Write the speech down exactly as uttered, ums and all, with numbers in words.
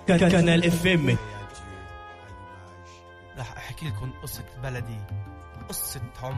Canal اف ام. راح احكي لكم قصة بلدي، قصة عمر